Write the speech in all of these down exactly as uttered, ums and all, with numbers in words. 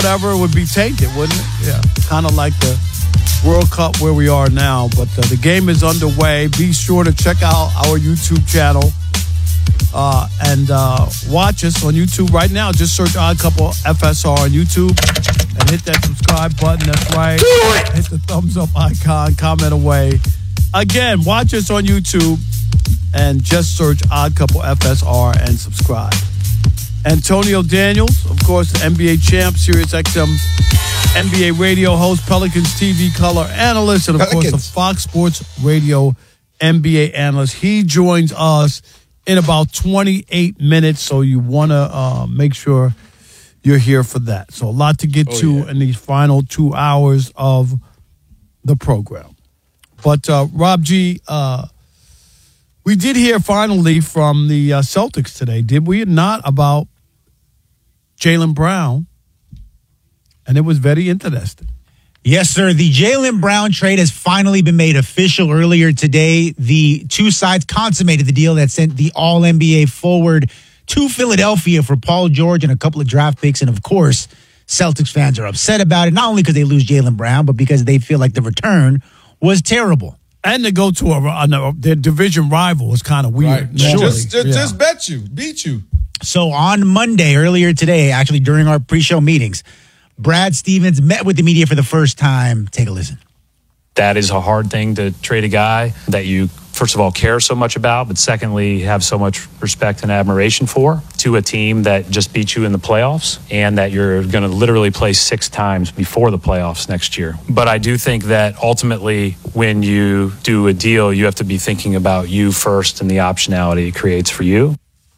whatever, it would be tainted, wouldn't it? Yeah, kind of like the World Cup where we are now. But uh, the game is underway. Be sure to check out our YouTube channel uh, and uh, watch us on YouTube right now. Just search Odd Couple F S R on YouTube and hit that subscribe button. That's right. Do it. Hit the thumbs up icon. Comment away. Again, watch us on YouTube and just search Odd Couple F S R and subscribe. Antonio Daniels, of course, the N B A champ, Sirius X M N B A radio host, Pelicans T V color analyst, and of Pelicans. course, the Fox Sports Radio N B A analyst. He joins us in about twenty-eight minutes, so you want to uh, make sure you're here for that. So a lot to get oh, to yeah. in these final two hours of the program. But uh, Rob G., uh, we did hear finally from the uh, Celtics today, did we not, about Jaylen Brown, and it was very interesting. Yes, sir. The Jaylen Brown trade has finally been made official earlier today. The two sides consummated the deal that sent the All-N B A forward to Philadelphia for Paul George and a couple of draft picks. And, of course, Celtics fans are upset about it, not only because they lose Jaylen Brown, but because they feel like the return was terrible. And to go to a, a, their division rival was kind of weird. Right. Sure. Just, just, yeah. just bet you, beat you. So on Monday, earlier today, actually during our pre-show meetings, Brad Stevens met with the media for the first time. Take a listen. That is a hard thing to trade a guy that you, first of all, care so much about, but secondly, have so much respect and admiration for, to a team that just beat you in the playoffs and that you're going to literally play six times before the playoffs next year. But I do think that ultimately when you do a deal, you have to be thinking about you first and the optionality it creates for you.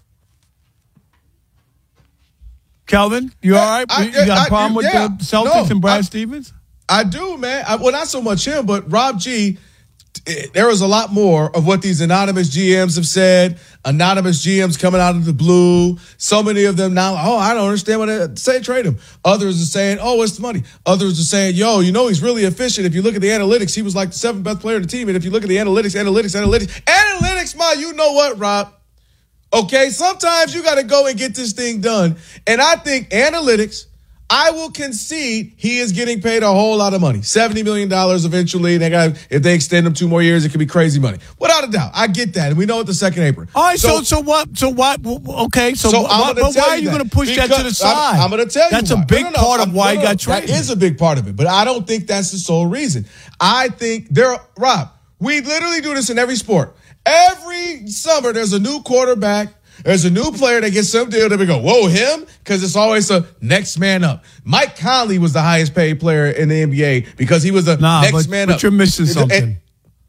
Calvin, you all right? I, you got I, a problem I, with yeah, the Celtics no, and Brad I, Stevens? I do, man. I, well, not so much him, but Rob G., there was a lot more of what these anonymous G Ms have said, anonymous G Ms coming out of the blue. So many of them now, oh, I don't understand what they say, trade him. Others are saying, oh, it's the money. Others are saying, yo, you know he's really efficient. If you look at the analytics, he was like the seventh best player on the team. And if you look at the analytics, analytics, analytics, analytics, my, you know what, Rob? Okay, sometimes you got to go and get this thing done. And I think analytics, I will concede he is getting paid a whole lot of money, seventy million dollars eventually. They got, if they extend him two more years, it could be crazy money. Without a doubt, I get that, and we know what the second apron. All right, so so, so what? So what? Okay, so, so why, but why are you going to push that to the side? I'm, I'm going to tell you that's why. a big no, no, no, part I'm, of why no, no, he got traded. That is a big part of it, but I don't think that's the sole reason. I think there, Rob, we literally do this in every sport. Every summer, there's a new quarterback. There's a new player that gets some deal that we go, whoa, him? Because it's always a next man up. Mike Conley was the highest paid player in the N B A because he was the nah, next but, man but up. But you're missing something. And,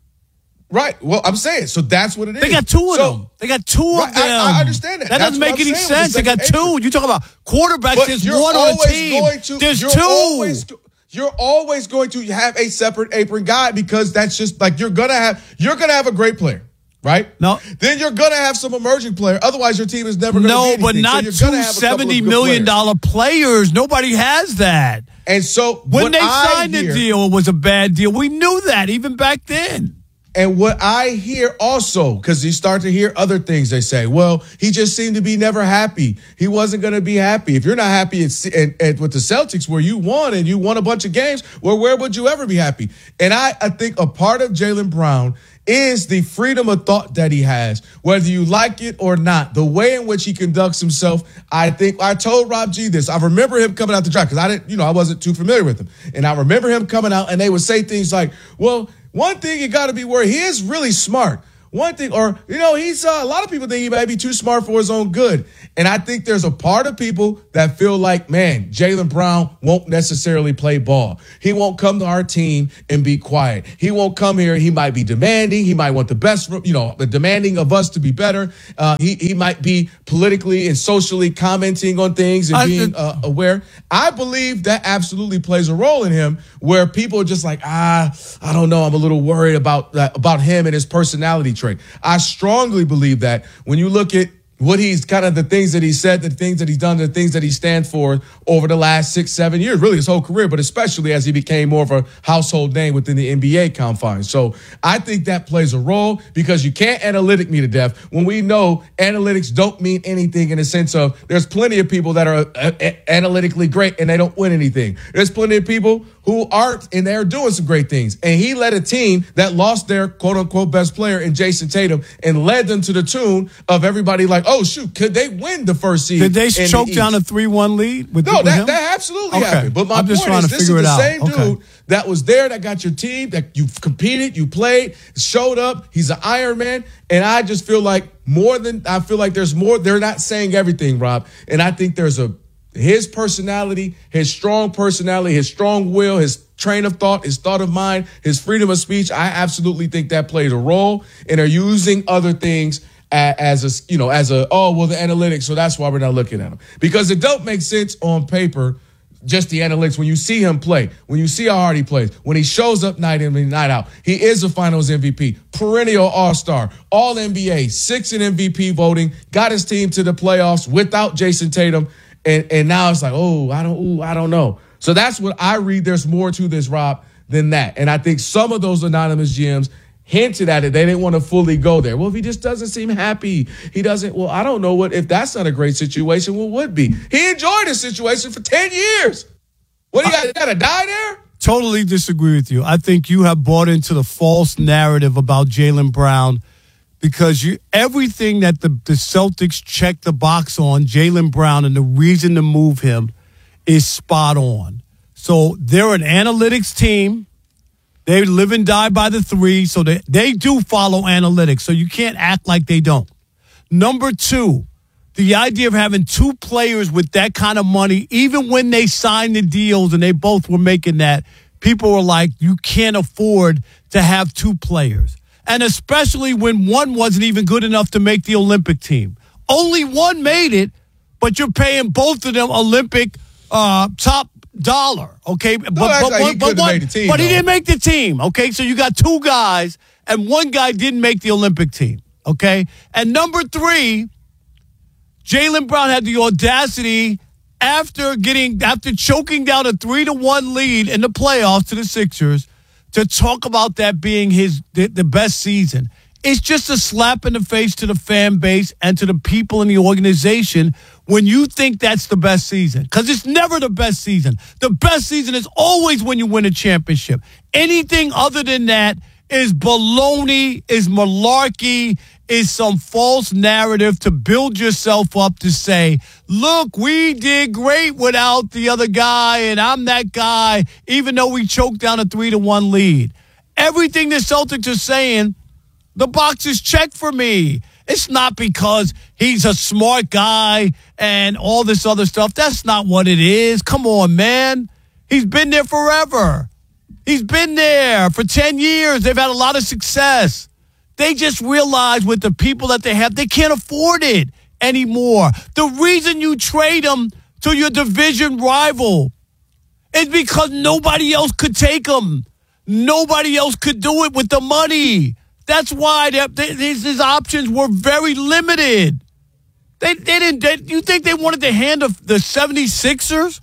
right. Well, I'm saying, so that's what it is. They got two of so, them. They got two right, of them. I, I understand that. That that's doesn't make any sense. They got two. You talk about quarterbacks. But There's you're one on a team. Going to, There's you're two. Always, you're always going to have a separate apron guy because that's just like you're gonna have. You're gonna have a great player. Right? No. Then you're going to have some emerging player. Otherwise, your team is never going to No, be anything. but not so two seventy million dollars players. Nobody has that. And so when they I signed hear, the deal, it was a bad deal. We knew that even back then. And what I hear also, because you start to hear other things they say, well, he just seemed to be never happy. He wasn't going to be happy. If you're not happy at, at, at, with the Celtics where you won and you won a bunch of games, well, where would you ever be happy? And I, I think a part of Jaylen Brown is the freedom of thought that he has, whether you like it or not, the way in which he conducts himself. I think I told Rob G this. I remember him coming out the draft because I didn't, you know, I wasn't too familiar with him. And I remember him coming out and they would say things like, well, one thing you got to be worried. He is really smart. One thing, or, you know, he's uh, a lot of people think he might be too smart for his own good. And I think there's a part of people that feel like, man, Jaylen Brown won't necessarily play ball. He won't come to our team and be quiet. He won't come here. He might be demanding. He might want the best, you know, demanding of us to be better. Uh, he, he might be politically and socially commenting on things and being uh, aware. I believe that absolutely plays a role in him where people are just like, ah, I don't know. I'm a little worried about, uh, about him and his personality trait. I strongly believe that when you look at what he's kind of the things that he said, the things that he's done, the things that he stands for over the last six, seven years, really his whole career, but especially as he became more of a household name within the N B A confines. So I think that plays a role because you can't analytic me to death when we know analytics don't mean anything in the sense of there's plenty of people that are uh, analytically great and they don't win anything. There's plenty of people who aren't and they're doing some great things. And he led a team that lost their quote unquote best player in Jason Tatum and led them to the tune of everybody like, oh shoot, could they win the first seed? Did they choke the down a three one lead with No, with that, him? that absolutely okay. happened. But my I'm just point trying is to this is figure the it out. same Okay. dude that was there, that got your team, that you competed, you played, showed up. He's an Iron Man. And I just feel like more than, I feel like there's more, they're not saying everything, Rob. And I think there's a, his personality, his strong personality, his strong will, his train of thought, his thought of mind, his freedom of speech. I absolutely think that plays a role and are using other things as a, you know, as a, oh, well, the analytics. So that's why we're not looking at them because it don't make sense on paper. Just the analytics. When you see him play, when you see how hard he plays, when he shows up night in and night out, he is a finals M V P, perennial all-star, all N B A, six in M V P voting, got his team to the playoffs without Jason Tatum. And, and now it's like, oh, I don't, ooh, I don't know. So that's what I read. There's more to this, Rob, than that. And I think some of those anonymous G Ms hinted at it. They didn't want to fully go there. Well, if he just doesn't seem happy, he doesn't. Well, I don't know what, if that's not a great situation, what would be? He enjoyed his situation for ten years. What, he got, got to die there? Totally disagree with you. I think you have bought into the false narrative about Jaylen Brown because you everything that the, the Celtics check the box on, Jaylen Brown, and the reason to move him is spot on. So they're an analytics team. They live and die by the three, so they, they do follow analytics, so you can't act like they don't. Number two, the idea of having two players with that kind of money, even when they signed the deals and they both were making that, people were like, you can't afford to have two players. And especially when one wasn't even good enough to make the Olympic team. Only one made it, but you're paying both of them Olympic uh, top dollar, okay? But, no, but, like but, he but, one, the team, but he though. didn't make the team, okay? So you got two guys, and one guy didn't make the Olympic team, okay? And number three, Jaylen Brown had the audacity after getting after choking down a three to one lead in the playoffs to the Sixers to talk about that being his the, the best season. It's just a slap in the face to the fan base and to the people in the organization when you think that's the best season. Because it's never the best season. The best season is always when you win a championship. Anything other than that is baloney, is malarkey, is some false narrative to build yourself up to say, look, we did great without the other guy, and I'm that guy, even though we choked down a three to one lead. Everything the Celtics are saying, the box is checked for me. It's not because he's a smart guy and all this other stuff. That's not what it is. Come on, man. He's been there forever. He's been there for ten years. They've had a lot of success. They just realize with the people that they have, they can't afford it anymore. The reason you trade him to your division rival is because nobody else could take him. Nobody else could do it with the money. That's why his, his options were very limited. They, they didn't. They, you think they wanted to hand the, the seventy-sixers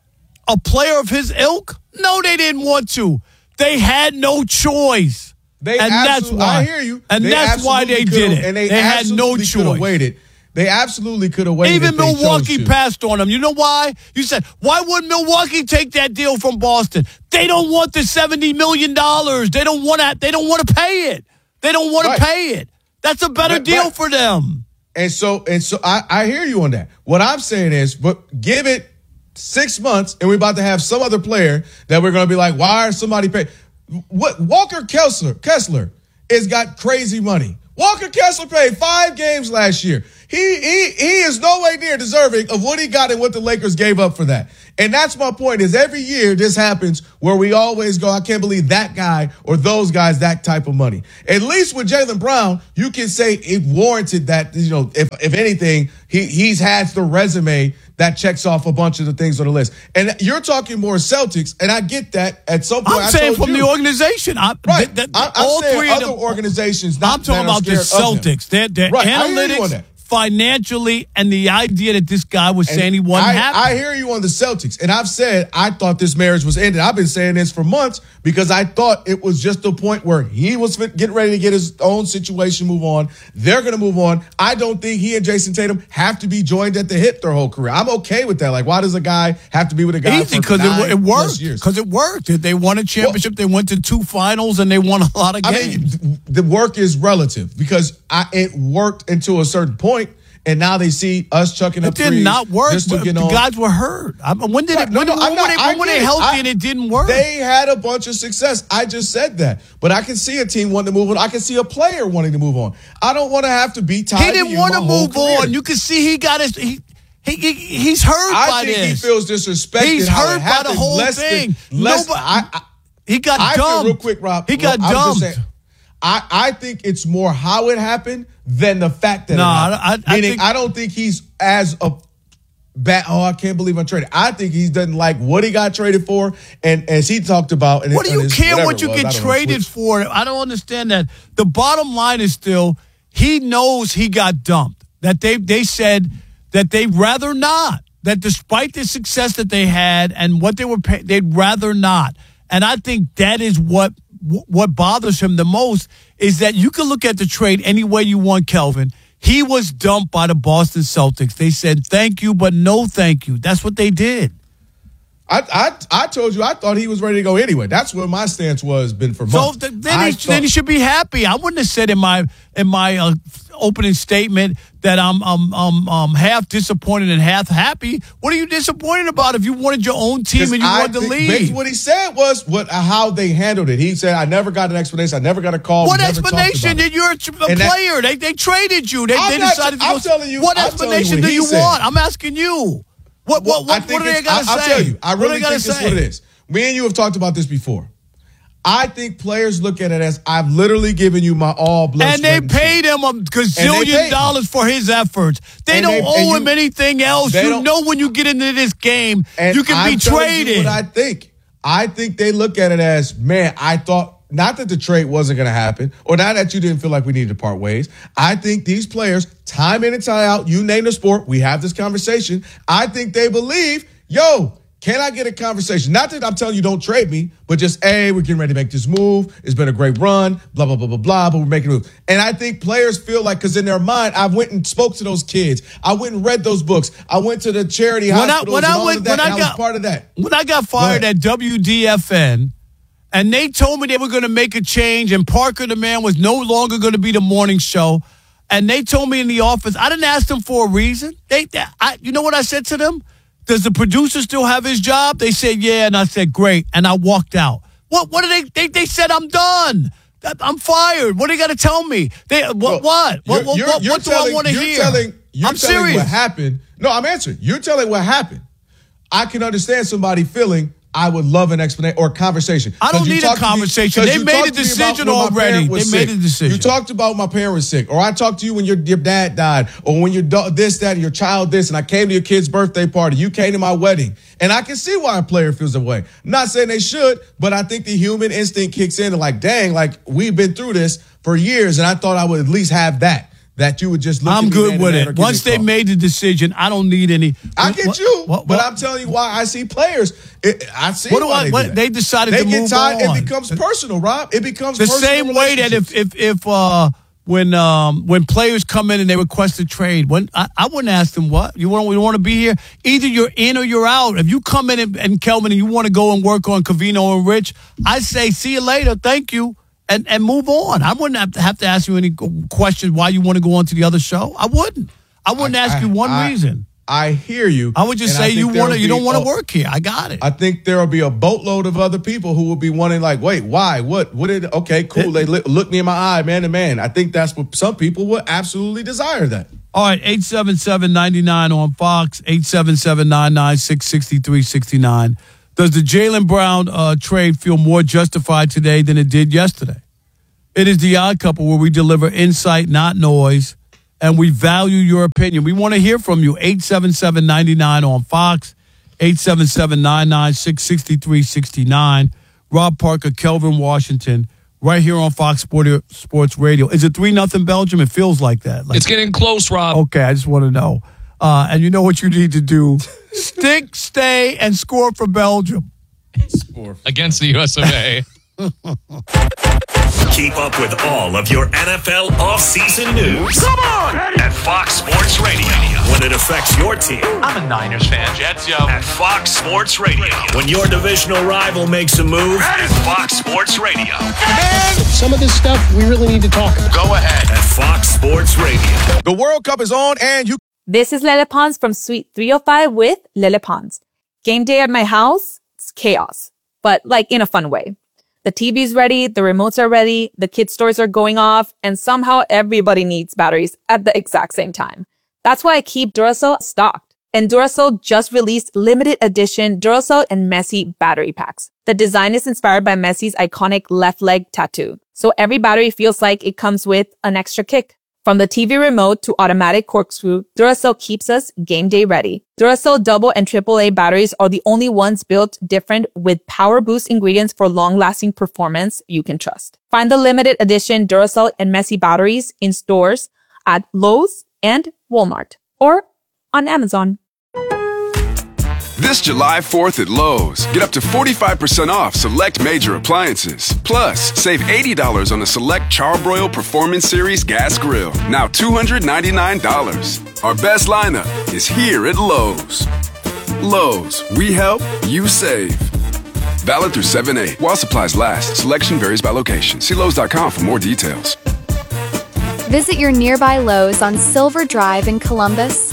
a player of his ilk? No, they didn't want to. They had no choice. They and that's why. I hear you. And they that's why they did it. And they, they had no choice. Waited. They absolutely could have waited. Even if they Milwaukee chose to. passed on them. You know why? You said, why wouldn't Milwaukee take that deal from Boston? They don't want the seventy million dollars. They don't want to. They don't want to pay it. They don't want Right. to pay it. That's a better Right, deal right. for them. And so, and so, I, I hear you on that. What I'm saying is, but give it six months, and we're about to have some other player that we're going to be like, why are somebody paying? What Walker Kessler Kessler has got crazy money. Walker Kessler played five games last year. He he he is no way near deserving of what he got and what the Lakers gave up for that. And that's my point is every year this happens where we always go, I can't believe that guy or those guys, that type of money. At least with Jaylen Brown, you can say it warranted that, you know, if if anything, he he's had the resume that checks off a bunch of the things on the list. And you're talking more Celtics, and I get that at some point. I'm I saying told from you. the organization. I, Right. th- th- I'm, I'm all saying three of other them, organizations. Not, I'm talking that are about the scared of them. Celtics. They're, they're Right. I hear you on analytics, that. financially, and the idea that this guy was And saying he wasn't I, happy. I hear you on the Celtics, and I've said I thought this marriage was ended. I've been saying this for months because I thought it was just the point where he was fit- getting ready to get his own situation move on. They're going to move on. I don't think he and Jason Tatum have to be joined at the hip their whole career. I'm okay with that. Like, why does a guy have to be with a guy Easy, for because nine it, it plus worked. years? Because it worked. They won a championship. They went to two finals, and they won a lot of I games. mean, the work is relative because I, it worked until a certain point. And now they see us chucking It up did threes not work. just to but get the on. guys were hurt. I, when did it? No, When, no, when, I'm were not- they, I when were get they it. healthy I- and it didn't work? They had a bunch of success. I just said that. But I can see a team wanting to move on. I can see a player wanting to move on. I don't want to have to be tied he didn't to want to my whole move career. on. You can see he got his. He, he, he he's hurt I by think this. he feels disrespected. He's how hurt it by happened. the whole less thing. Than, less, Nobody- I, I, he got I dumped. feel real quick, Rob. He got I'm just dumped. saying, I, I think it's more how it happened than the fact that No, it I- happened. I- I Meaning, think- I don't think he's as a bad. Oh, I can't believe I'm traded. I think he doesn't like what he got traded for, and as he talked about. And What do and you his- care whatever what you it was, get I don't know, traded switch. for? I don't understand that. The bottom line is still he knows he got dumped. That they they said that they'd rather not. That despite the success that they had and what they were paying, they'd rather not. And I think that is what what bothers him the most is that you can look at the trade any way you want, Kelvin. He was dumped by the Boston Celtics. They said thank you, but no thank you. That's what they did. I, I I told you I thought he was ready to go anyway. That's where my stance was been for So months. th- then, I he, thought- then he should be happy. I wouldn't have said in my in my uh, opening statement that I'm um um um half disappointed and half happy. What are you disappointed about if you wanted your own team and you I wanted to think leave? basically what he said was what how they handled it. He said, "I never got an explanation. I never got a call. What We never talked explanation about it." did you're a, tr- a And that- player? They they traded you. They, I'm they not- decided to I'm go. telling you- what I'm telling you explanation what do he you said. want? I'm asking you. What what Well, I what, think what are they it's- gonna I- say? I'll tell you. I What are really they gonna think it's say? what it is. Me and you have talked about this before. I think players look at it as I've literally given you my all blood. And they sweat, paid him a And they gazillion paid dollars for his efforts. They And don't they- owe and him you- anything else. they You don't- know when you get into this game, And you can I'm be telling traded. You what I think. I think they look at it as, man, I thought not that the trade wasn't going to happen, or not that you didn't feel like we needed to part ways. I think these players, time in and time out, you name the sport, we have this conversation. I think they believe, yo, can I get a conversation? Not that I'm telling you don't trade me, but just, hey, we're getting ready to make this move. It's been a great run, blah, blah, blah, blah, blah, but we're making a move. And I think players feel like, because in their mind, I went and spoke to those kids. I went and read those books. I went to the charity When I- hospitals when I and all went- of that, when I and I got- was part of that. When I got fired Go ahead. at W D F N, and they told me they were going to make a change, and Parker the Man was no longer going to be the morning show, and they told me in the office, I didn't ask them for a reason. They, they I, you know what I said to them? Does the producer still have his job? They said, yeah, and I said, great, and I walked out. What? What did they? They, they said I'm done. That- I'm fired. What do you got to tell me? They what? Well, what? What? you're- What, you're- what, you're what do telling- I want to you're hear? Telling, you're I'm telling serious. what happened. No, I'm answering. You're telling what happened. I can understand somebody feeling I would love an explanation or a conversation. I don't 'Cause you need a talked to me- conversation. 'cause They you made talked a to me about decision when my already. parent was They made sick. a decision. You talked about my parent was sick, or I talked to you when your, your dad died, or when your da- this, that, and your child this, and I came to your kid's birthday party. You came to my wedding. And I can see why a player feels that way. I'm not saying they should, but I think the human instinct kicks in and like, dang, like we've been through this for years, and I thought I would at least have that. That you would just look I'm at me good man to with man or it. give me Once a they call. made the decision, I don't need any. I what- get you, what- but what- I'm telling you why I see players. It, I see What do why I- they, what- do that. they decided they to get move tied. on. It becomes personal, Rob. It becomes the personal same way that if relationships. if if uh when um when players come in and they request a trade, when I, I wouldn't ask them what you want. We want to be here. Either you're in or you're out. If you come in and, and Kelvin and you want to go and work on Covino and Rich, I say see you later. Thank you. And and move on. I wouldn't have to, have to ask you any questions why you want to go on to the other show. I wouldn't. I wouldn't I- ask you I- one I- reason. I hear you. I would just and I say you think there want to. will You don't be want to a- work here. I got it. I think there will be a boatload of other people who will be wanting, like, wait, why? What? What did? Okay, cool. They li- look me in my eye, man to man. I think that's what some people would absolutely desire. That. All right, eight seven seven, nine nine on Fox, eight seven seven, nine nine six, six three six nine. Does the Jaylen Brown uh, trade feel more justified today than it did yesterday? It is the Odd Couple where we deliver insight, not noise, and we value your opinion. We want to hear from you. eight seven seven, nine nine on Fox, eight seven seven, nine nine six, six three six nine. Rob Parker, Kelvin Washington. right here on Fox Sports Radio. Is it three nothing Belgium? It feels like that. Like, it's getting close, Rob. Okay, I just want to know. Uh, and you know what you need to do. Stick, stay, and score for Belgium. Score. Against the U S of A. Keep up with all of your N F L offseason news. Come on! At Fox Sports Radio. When it affects your team. I'm a Niners fan. Jets, yo. At Fox Sports Radio. When your divisional rival makes a move. At Fox Sports Radio. And some of this stuff we really need to talk about. Go ahead. At Fox Sports Radio. The World Cup is on and you... This is Lele Pons from Suite three oh five with Lele Pons. Game day at my house, it's chaos, but like in a fun way. The T V's ready, the remotes are ready, the kids' stores are going off, and somehow everybody needs batteries at the exact same time. That's why I keep Duracell stocked. And Duracell just released limited edition Duracell and Messi battery packs. The design is inspired by Messi's iconic left leg tattoo. So every battery feels like it comes with an extra kick. From the T V remote to automatic corkscrew, Duracell keeps us game day ready. Duracell double and triple A batteries are the only ones built different with power boost ingredients for long-lasting performance you can trust. Find the limited edition Duracell and Messi batteries in stores at Lowe's and Walmart or on Amazon. This July fourth at Lowe's, get up to forty-five percent off select major appliances. Plus, save eighty dollars on a select Charbroil Performance Series gas grill, now two hundred ninety-nine dollars. Our best lineup is here at Lowe's. Lowe's, we help, you save. Valid through seven eight. While supplies last, selection varies by location. See Lowe's dot com for more details. Visit your nearby Lowe's on Silver Drive in Columbus.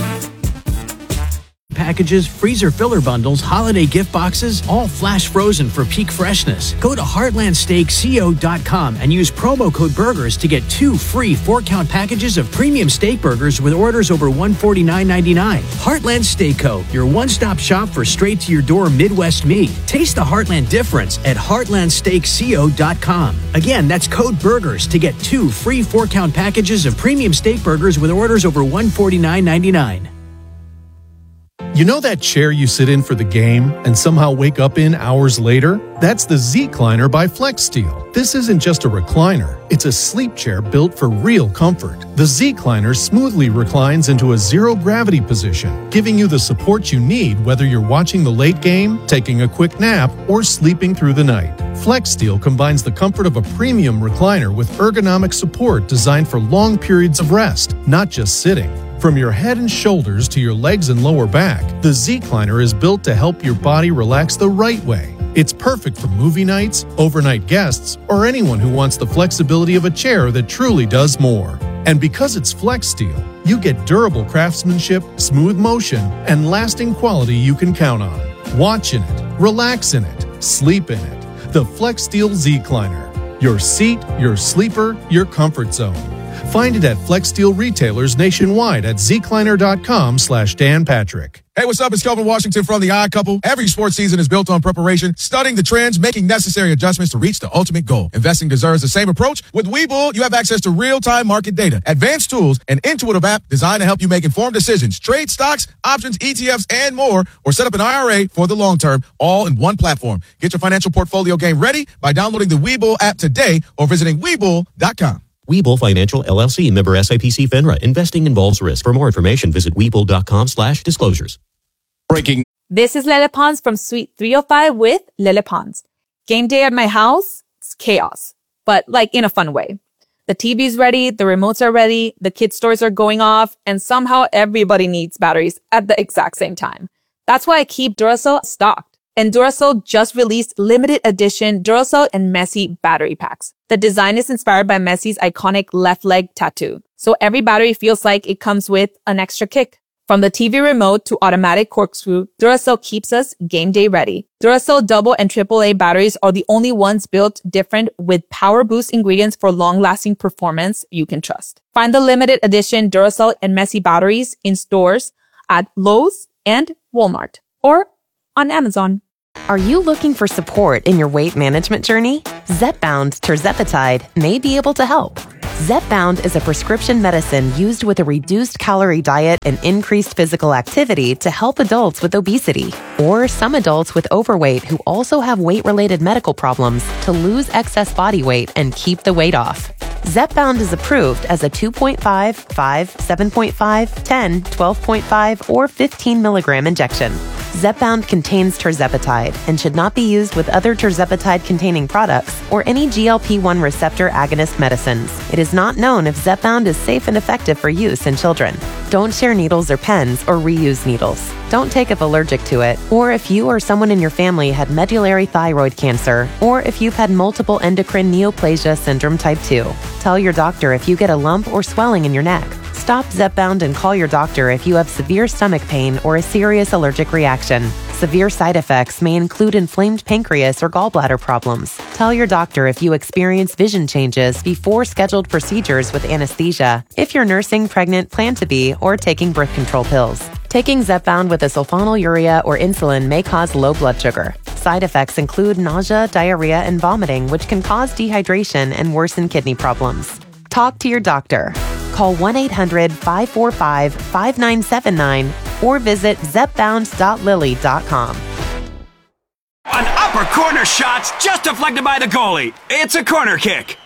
Packages, freezer filler bundles, holiday gift boxes, all flash frozen for peak freshness. Go to heartland steak co dot com and use promo code BURGERS to get two free four-count packages of premium steak burgers with orders over one hundred forty-nine ninety-nine. Heartland Steak Co., your one-stop shop for straight-to-your-door Midwest meat. Taste the Heartland difference at heartland steak co dot com. Again, that's code BURGERS to get two free four-count packages of premium steak burgers with orders over one hundred forty-nine ninety-nine. You know that chair you sit in for the game and somehow wake up in hours later? That's the Z-Cliner by FlexSteel. This isn't just a recliner. It's a sleep chair built for real comfort. The Z-Cliner smoothly reclines into a zero-gravity position, giving you the support you need whether you're watching the late game, taking a quick nap, or sleeping through the night. FlexSteel combines the comfort of a premium recliner with ergonomic support designed for long periods of rest, not just sitting. From your head and shoulders to your legs and lower back, the Z-Cliner is built to help your body relax the right way. It's perfect for movie nights, overnight guests, or anyone who wants the flexibility of a chair that truly does more. And because it's FlexSteel, you get durable craftsmanship, smooth motion, and lasting quality you can count on. Watch in it, relax in it, sleep in it. The FlexSteel Z-Cliner. Your seat, your sleeper, your comfort zone. Find it at FlexSteel retailers nationwide at zcliner.com slash Dan Patrick. Hey, what's up? It's Kelvin Washington from The Odd Couple. Every sports season is built on preparation, studying the trends, making necessary adjustments to reach the ultimate goal. Investing deserves the same approach. With Webull, you have access to real-time market data, advanced tools, and intuitive app designed to help you make informed decisions. Trade stocks, options, E T Fs, and more, or set up an I R A for the long term, all in one platform. Get your financial portfolio game ready by downloading the Webull app today or visiting Webull dot com. Webull Financial, L L C, member S I P C FINRA. Investing involves risk. For more information, visit Webull.com slash disclosures. Breaking. This is Lele Pons from Suite three oh five with Lele Pons. Game day at my house, it's chaos, but like in a fun way. The T V's ready, the remotes are ready, the kids' stores are going off, and somehow everybody needs batteries at the exact same time. That's why I keep Duracell stocked. And Duracell just released limited edition Duracell and Messi battery packs. The design is inspired by Messi's iconic left leg tattoo. So every battery feels like it comes with an extra kick. From the T V remote to automatic corkscrew, Duracell keeps us game day ready. Duracell double and triple A batteries are the only ones built different with power boost ingredients for long-lasting performance you can trust. Find the limited edition Duracell and Messi batteries in stores at Lowe's and Walmart or on Amazon. Are you looking for support in your weight management journey? Zepbound tirzepatide may be able to help. Zepbound is a prescription medicine used with a reduced calorie diet and increased physical activity to help adults with obesity, or some adults with overweight who also have weight-related medical problems to lose excess body weight and keep the weight off. Zepbound is approved as a two point five, five, seven point five, ten, twelve point five, or fifteen milligram injection. Zepbound contains tirzepatide and should not be used with other tirzepatide-containing products or any G L P one receptor agonist medicines. It is not known if Zepbound is safe and effective for use in children. Don't share needles or pens or reuse needles. Don't take if allergic to it, or if you or someone in your family had medullary thyroid cancer, or if you've had multiple endocrine neoplasia syndrome type two. Tell your doctor if you get a lump or swelling in your neck. Stop Zepbound and call your doctor if you have severe stomach pain or a serious allergic reaction. Severe side effects may include inflamed pancreas or gallbladder problems. Tell your doctor if you experience vision changes before scheduled procedures with anesthesia, if you're nursing, pregnant, plan to be, or taking birth control pills. Taking Zepbound with a sulfonylurea or insulin may cause low blood sugar. Side effects include nausea, diarrhea, and vomiting, which can cause dehydration and worsen kidney problems. Talk to your doctor. Call one eight hundred, five four five, five nine seven nine or visit zepbound dot lilly dot com. An upper corner shot's just deflected by the goalie. It's a corner kick.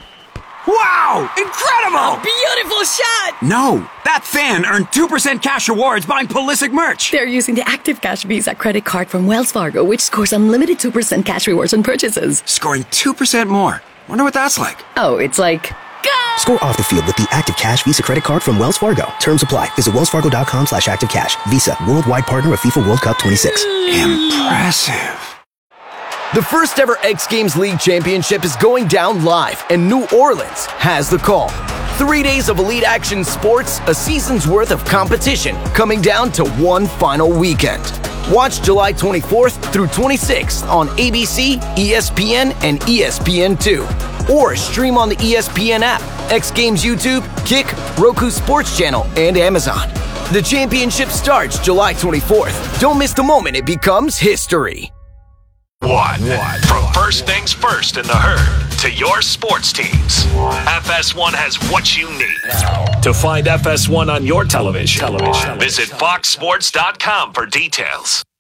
Wow! Incredible! A beautiful shot! No, that fan earned two percent cash rewards buying Pulisic merch. They're using the Active Cash Visa credit card from Wells Fargo, which scores unlimited two percent cash rewards on purchases. Scoring two percent more. Wonder what that's like. Oh, it's like... Score off the field with the Active Cash Visa credit card from Wells Fargo. Terms apply. Visit wellsfargo.com slash active cash. Visa, worldwide partner of FIFA World Cup twenty-six. Impressive. The first ever X Games League Championship is going down live, and New Orleans has the call. Three days of elite action sports, a season's worth of competition, coming down to one final weekend. Watch July twenty-fourth through twenty-sixth on A B C, E S P N, and E S P N two. Or stream on the E S P N app, X Games YouTube, Kick, Roku Sports Channel, and Amazon. The championship starts July twenty-fourth. Don't miss the moment it becomes history. One. From first things first in the herd to your sports teams, F S one has what you need. To find F S one on your television, television. Visit fox sports dot com for details.